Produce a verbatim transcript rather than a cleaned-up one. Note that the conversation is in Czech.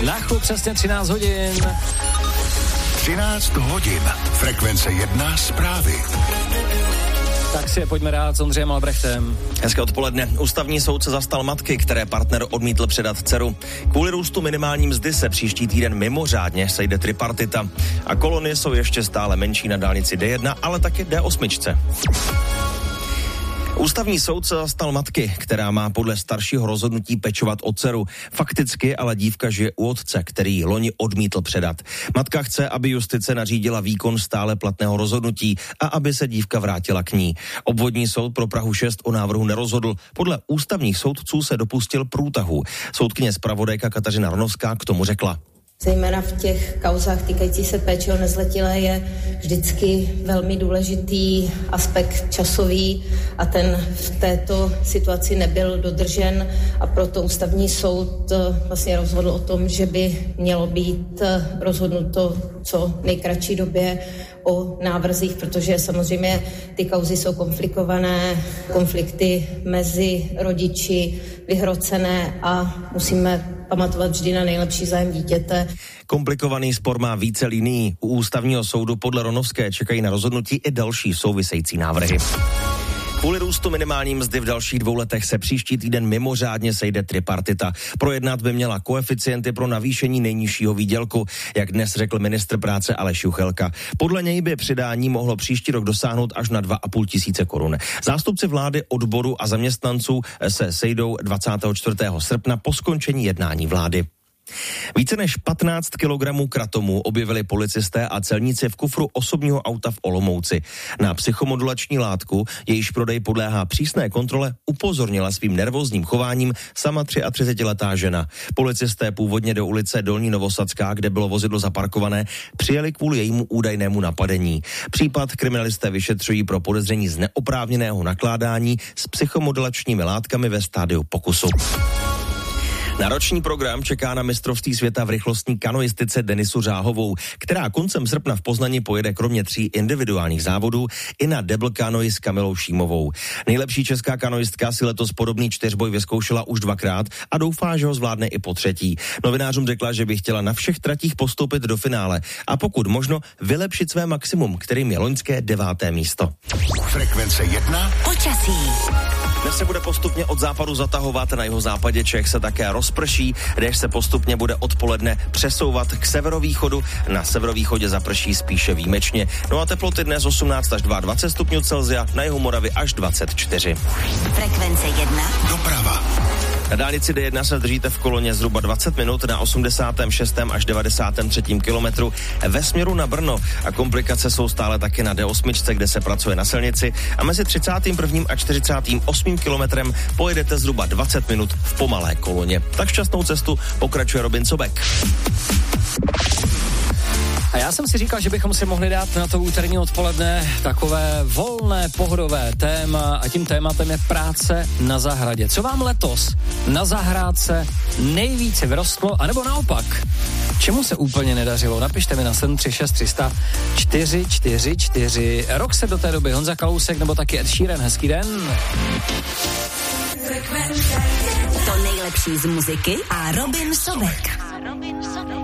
Na chlup přesně třináct hodin. třináct hodin. Frekvence jedna zprávy. Tak si je pojďme dát s Ondřejem Albrechtem. Hezké odpoledne. Ústavní soud se zastal matky, které partner odmítl předat dceru. Kvůli růstu minimální mzdy se příští týden mimořádně sejde tripartita. A kolony jsou ještě stále menší na dálnici D jedna, ale taky D osm. Ústavní soud se zastal matky, která má podle staršího rozhodnutí pečovat o dceru. Fakticky ale dívka žije u otce, který ji loni odmítl předat. Matka chce, aby justice nařídila výkon stále platného rozhodnutí a aby se dívka vrátila k ní. Obvodní soud pro Prahu šest o návrhu nerozhodl. Podle ústavních soudců se dopustil průtahu. Soudkyně zpravodajka Kateřina Rnovská k tomu řekla. Zejména v těch kauzách týkající se péče o nezletilé je vždycky velmi důležitý aspekt časový a ten v této situaci nebyl dodržen a proto ústavní soud vlastně rozhodl o tom, že by mělo být rozhodnuto co nejkratší době o návrzích, protože samozřejmě ty kauzy jsou komplikované, konflikty mezi rodiči vyhrocené a musíme pamatovat vždy na nejlepší zájem dítěte. Komplikovaný spor má více linií. U ústavního soudu podle Ronovské čekají na rozhodnutí i další související návrhy. Kvůli růstu minimální mzdy v dalších dvou letech se příští týden mimořádně sejde tripartita. Projednat by měla koeficienty pro navýšení nejnižšího výdělku, jak dnes řekl ministr práce Aleš Juchelka. Podle něj by přidání mohlo příští rok dosáhnout až na dva a půl tisíce korun. Zástupci vlády, odboru a zaměstnanců se sejdou dvacátého čtvrtého srpna po skončení jednání vlády. Více než patnáct kilogramů kratomu objevili policisté a celníci v kufru osobního auta v Olomouci. Na psychomodulační látku, jejíž prodej podléhá přísné kontrole, upozornila svým nervózním chováním sama třiatřicetiletá žena. Policisté původně do ulice Dolní Novosadská, kde bylo vozidlo zaparkované, přijeli kvůli jejímu údajnému napadení. Případ kriminalisté vyšetřují pro podezření z neoprávněného nakládání s psychomodulačními látkami ve stádiu pokusu. Náročný program čeká na mistrovství světa v rychlostní kanoistice Denisu Řáhovou, která koncem srpna v Poznani pojede kromě tří individuálních závodů i na double kanoi s Kamilou Šímovou. Nejlepší česká kanoistka si letos podobný čtyřboj vyzkoušela už dvakrát a doufá, že ho zvládne i po třetí. Novinářům řekla, že by chtěla na všech tratích postoupit do finále a pokud možno vylepšit své maximum, kterým je loňské deváté místo. Frekvence jedna. Počasí. Dnes se bude postupně od západu zatahovat, na jihozápadě Čech se také rozprší, déšť se postupně bude odpoledne přesouvat k severovýchodu, na severovýchodě zaprší spíše výjimečně. No a teploty dnes osmnáct až dvacet dva stupňů Celsia, na jihu Moravy až dvacet čtyři. Frekvence jedna. Doprava. Na dálnici D jedna se držíte v koloně zhruba dvacet minut na osmdesátém šestém až devadesátém třetím kilometru ve směru na Brno a komplikace jsou stále taky na D osm, kde se pracuje na silnici a mezi třicátým prvním a čtyřicátým osmým kilometrem pojedete zhruba dvacet minut v pomalé koloně. Tak šťastnou cestu pokračuje Robin Sobek. A já jsem si říkal, že bychom si mohli dát na to úterní odpoledne takové volné, pohodové téma a tím tématem je práce na zahradě. Co vám letos na zahrádce nejvíce vyrostlo, anebo naopak? Čemu se úplně nedařilo? Napište mi na sedm tři šest tři sta čtyři čtyři čtyři. Rok se do té doby Honza Kalousek nebo taky Ed Sheeran. Hezký den. To nejlepší z muziky a Robin Sobek.